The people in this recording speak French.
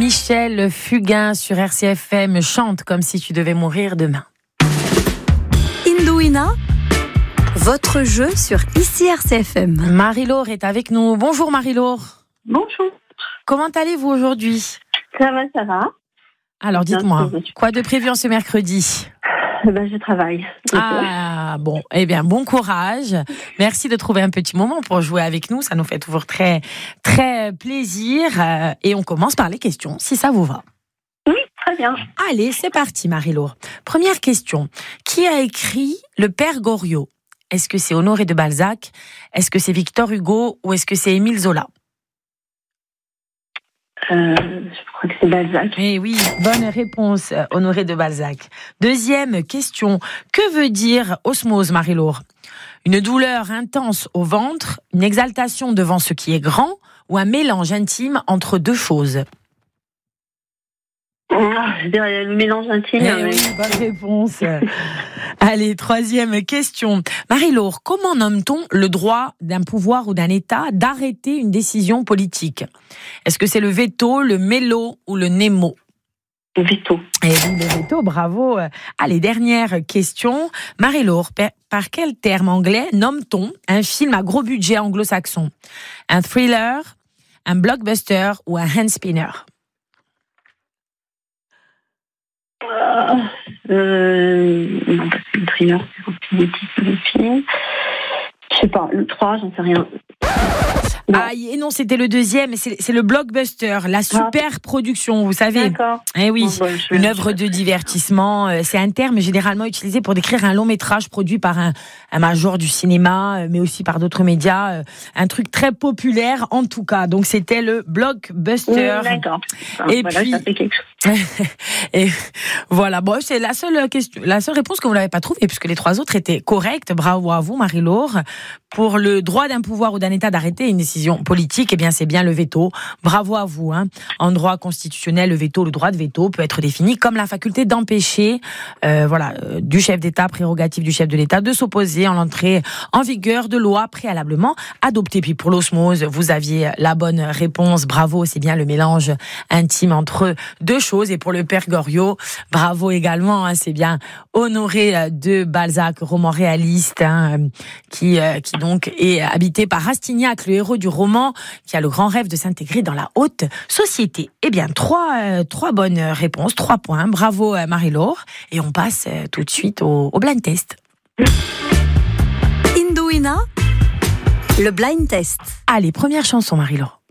Michel Fugain sur RCFM chante Comme si tu devais mourir demain. Indouina, votre jeu sur ici RCFM. Marie-Laure est avec nous. Bonjour Marie-Laure. Bonjour. Comment allez-vous aujourd'hui ? Ça va. Alors dites-moi, quoi de prévu en ce mercredi ? Je travaille. Ah bon, eh bien bon courage. Merci de trouver un petit moment pour jouer avec nous. Ça nous fait toujours très très plaisir. Et on commence par les questions, si ça vous va. Oui, très bien. Allez, c'est parti Marie-Laure. Première question. Qui a écrit Le Père Goriot ? Est-ce que c'est Honoré de Balzac ? Est-ce que c'est Victor Hugo ? Ou est-ce que c'est Émile Zola ? Je crois que c'est Balzac. Eh oui, bonne réponse, Honoré de Balzac. Deuxième question. Que veut dire osmose, Marie-Laure ? Une douleur intense au ventre, une exaltation devant ce qui est grand ou un mélange intime entre deux choses ? Je dirais le mélange intime. Oui, bonne réponse. Allez, troisième question. Marie-Laure, comment nomme-t-on le droit d'un pouvoir ou d'un État d'arrêter une décision politique ? Est-ce que c'est le veto, le mélo ou le némo ? Le veto. Eh oui, le veto, bravo. Allez, dernière question. Marie-Laure, par quel terme anglais nomme-t-on un film à gros budget anglo-saxon ? Un thriller, un blockbuster ou un hand spinner ? Non, parce que le thriller, c'est un film. Je sais pas, le 3, j'en sais rien. Non. Ah, et non, c'était le deuxième, c'est le blockbuster, la super production, vous savez. D'accord. Eh oui, une œuvre de divertissement. C'est un terme généralement utilisé pour décrire un long métrage produit par un major du cinéma, mais aussi par d'autres médias. Un truc très populaire, en tout cas. Donc, c'était le blockbuster. D'accord. Et voilà, puis, ça fait quelque chose. et voilà. Bon, c'est la seule question, la seule réponse que vous n'avez pas trouvée, puisque les trois autres étaient correctes. Bravo à vous, Marie-Laure. Pour le droit d'un pouvoir ou d'un État d'arrêter une décision politique, eh bien, c'est bien le veto. Bravo à vous, hein. En droit constitutionnel, le veto, le droit de veto peut être défini comme la faculté d'empêcher, du chef d'État, prérogative du chef de l'État, de s'opposer à l'entrée en vigueur de lois préalablement adoptées. Puis pour l'osmose, vous aviez la bonne réponse. Bravo, c'est bien le mélange intime entre deux choses. Et pour le Père Goriot, bravo également, hein, c'est bien Honoré de Balzac, roman réaliste, hein, qui donc est habité par Rastignac, le héros du roman, qui a le grand rêve de s'intégrer dans la haute société. Eh bien, trois bonnes réponses, 3 points. Bravo Marie-Laure. Et on passe tout de suite au blind test. Indouina, le blind test. Allez, première chanson Marie-Laure.